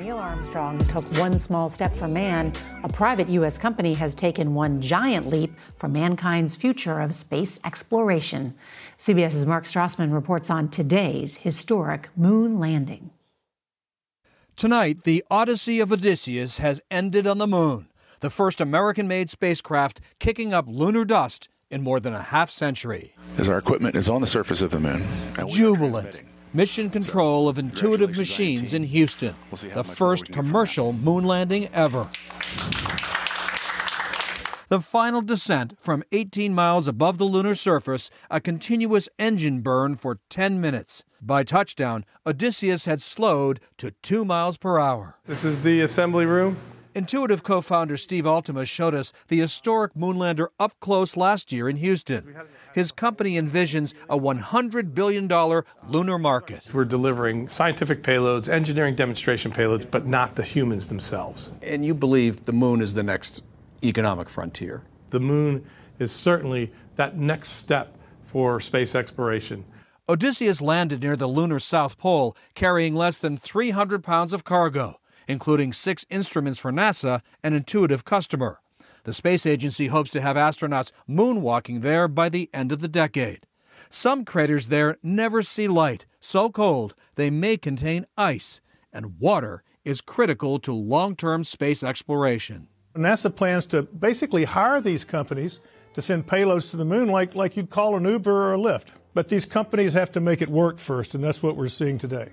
Neil Armstrong took one small step for man. A private U.S. company has taken one giant leap for mankind's future of space exploration. CBS's Mark Strassman reports on today's historic moon landing. Tonight, the Odyssey of Odysseus has ended on the moon, the first American-made spacecraft kicking up lunar dust in more than a half-century. As our equipment is on the surface of the moon. Jubilant. Mission control of Intuitive Machines in Houston, the first commercial moon landing ever. The final descent from 18 miles above the lunar surface, a continuous engine burn for 10 minutes. By touchdown, Odysseus had slowed to 2 miles per hour. This is the assembly room. Intuitive co-founder Steve Altima showed us the historic moonlander up close last year in Houston. His company envisions a $100 billion lunar market. We're delivering scientific payloads, engineering demonstration payloads, but not the humans themselves. And you believe the moon is the next economic frontier? The moon is certainly that next step for space exploration. Odysseus landed near the lunar South Pole, carrying less than 300 pounds of cargo, including 6 instruments for NASA, an Intuitive customer. The space agency hopes to have astronauts moonwalking there by the end of the decade. Some craters there never see light, so cold they may contain ice, and water is critical to long-term space exploration. NASA plans to basically hire these companies to send payloads to the moon like you'd call an Uber or a Lyft. But these companies have to make it work first, and that's what we're seeing today.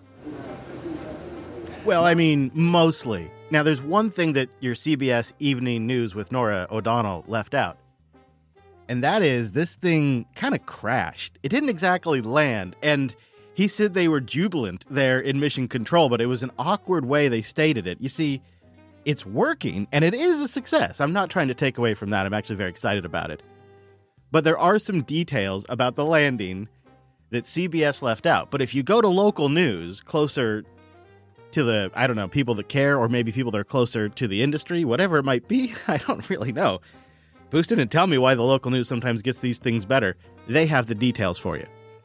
Well, I mean, mostly. Now, there's one thing that your CBS Evening News with Norah O'Donnell left out. And that is this thing kind of crashed. It didn't exactly land. And he said they were jubilant there in Mission Control, but it was an awkward way they stated it. You see, it's working, and it is a success. I'm not trying to take away from that. I'm actually very excited about it. But there are some details about the landing that CBS left out. But if you go to local news closer to the, I don't know, people that care, or maybe people that are closer to the industry, whatever it might be, I don't really know. Boost didn't tell me why the local news sometimes gets these things better. They have the details for you.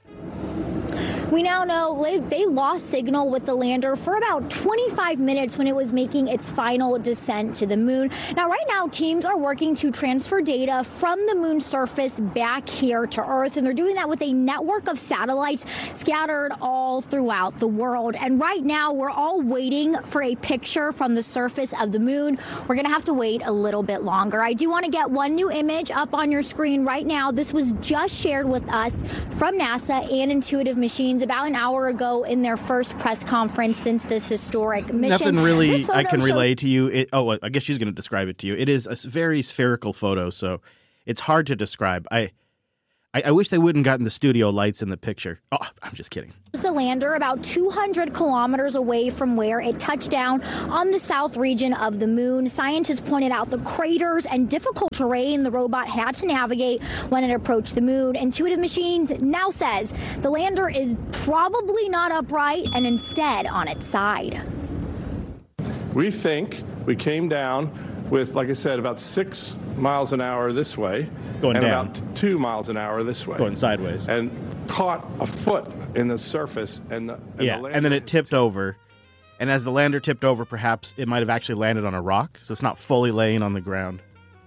We now know they lost signal with the lander for about 25 minutes when it was making its final descent to the moon. Now, right now, teams are working to transfer data from the moon's surface back here to Earth, and they're doing that with a network of satellites scattered all throughout the world. And right now, we're all waiting for a picture from the surface of the moon. We're going to have to wait a little bit longer. I do want to get one new image up on your screen right now. This was just shared with us from NASA and Intuitive Machines about an hour ago in their first press conference since this historic mission. Nothing really I can relay to you. I guess she's going to describe it to you. It is a very spherical photo, so it's hard to describe. I wish they wouldn't gotten the studio lights in the picture. Oh, I'm just kidding. The lander about 200 kilometers away from where it touched down on the south region of the moon. Scientists pointed out the craters and difficult terrain the robot had to navigate when it approached the moon. Intuitive Machines now says the lander is probably not upright and instead on its side. We think we came down with, like I said, about 6 miles an hour this way. Going and down. About 2 miles an hour this way. Going sideways. And caught a foot in the surface. And then it tipped over. And as the lander tipped over, perhaps it might have actually landed on a rock, so it's not fully laying on the ground.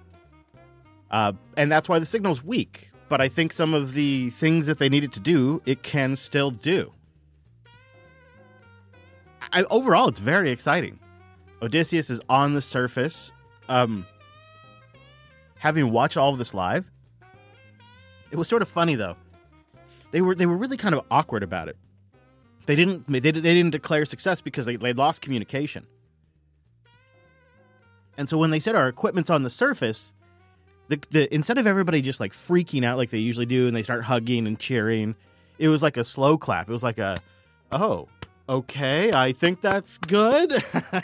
And that's why the signal's weak. But I think some of the things that they needed to do, it can still do. Overall, it's very exciting. Odysseus is on the surface. Having watched all of this live, it was sort of funny though. They were really kind of awkward about it. They didn't declare success because they lost communication. And so when they said our equipment's on the surface, instead of everybody just like freaking out like they usually do and they start hugging and cheering, it was like a slow clap. It was like oh, okay, I think that's good.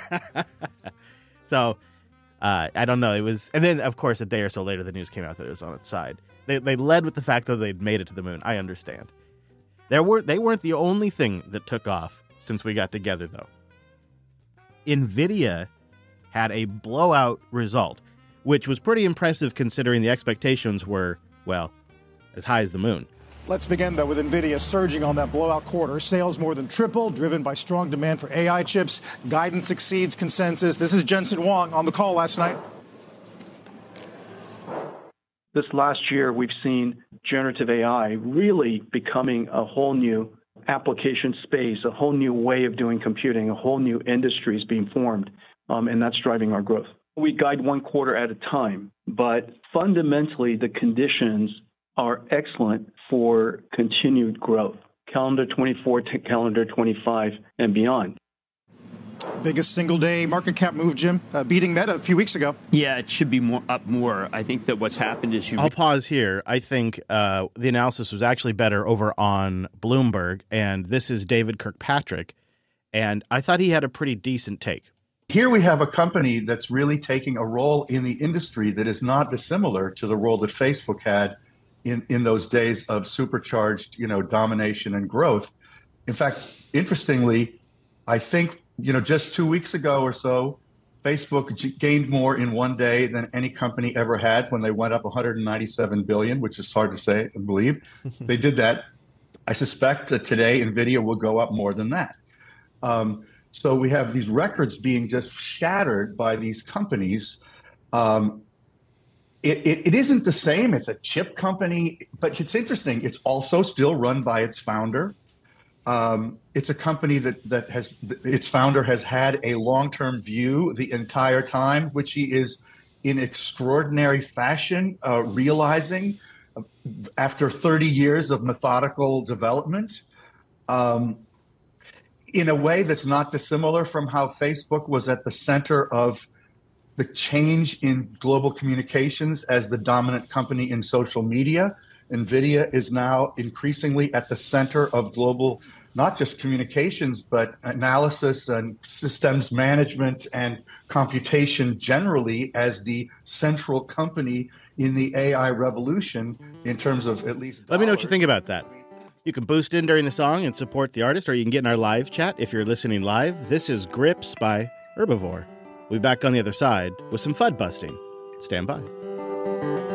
So I don't know. It was, and then of course a day or so later the news came out that it was on its side. They led with the fact that they'd made it to the moon. I understand. They weren't the only thing that took off since we got together though. NVIDIA had a blowout result, which was pretty impressive considering the expectations were, well, as high as the moon. Let's begin, though, with NVIDIA surging on that blowout quarter. Sales more than tripled, driven by strong demand for AI chips. Guidance exceeds consensus. This is Jensen Huang on the call last night. This last year, we've seen generative AI really becoming a whole new application space, a whole new way of doing computing, a whole new industry is being formed, and that's driving our growth. We guide one quarter at a time, but fundamentally, the conditions are excellent for continued growth, calendar 24 to calendar 25 and beyond. Biggest single day market cap move, Jim, beating Meta a few weeks ago. Yeah, it should be up more. I think that what's happened is I'll pause here. I think the analysis was actually better over on Bloomberg, and this is David Kirkpatrick, and I thought he had a pretty decent take. Here we have a company that's really taking a role in the industry that is not dissimilar to the role that Facebook had in those days of supercharged, domination and growth. In fact, interestingly, I think, just 2 weeks ago or so, Facebook gained more in one day than any company ever had when they went up 197 billion, which is hard to say and believe. They did that. I suspect that today NVIDIA will go up more than that. So we have these records being just shattered by these companies. It isn't the same. It's a chip company, but it's interesting. It's also still run by its founder. It's a company that has its founder has had a long-term view the entire time, which he is in extraordinary fashion realizing after 30 years of methodical development in a way that's not dissimilar from how Facebook was at the center of the change in global communications as the dominant company in social media. NVIDIA is now increasingly at the center of global, not just communications, but analysis and systems management and computation generally as the central company in the AI revolution in terms of at least dollars. Let me know what you think about that. You can boost in during the song and support the artist, or you can get in our live chat if you're listening live. This is Grips by Herbivore. We'll be back on the other side with some FUD busting. Stand by.